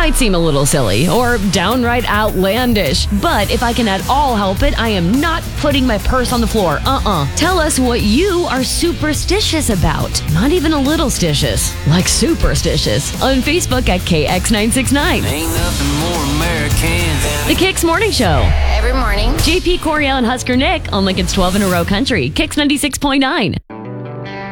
might seem a little silly or downright outlandish, but if I can at all help it, I am not putting my purse on the floor. Tell us what you are superstitious about. Not even a little stitious, like superstitious. On Facebook at KX969. Ain't nothing more American than The Kicks Morning Show. Every morning. JP Coriel and Husker Nick on Lincoln's 12 in a row country. Kicks 96.9.